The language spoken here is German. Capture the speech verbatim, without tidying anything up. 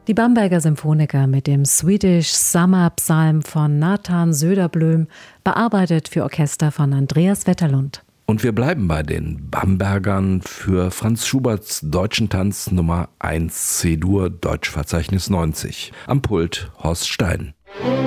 Die Bamberger Symphoniker mit dem Swedish Summer Psalm von Nathan Söderblom, bearbeitet für Orchester von Andreas Wetterlund. Und wir bleiben bei den Bambergern für Franz Schuberts Deutschen Tanz Nummer eins C-Dur, Deutschverzeichnis neunzig. Am Pult Horst Stein.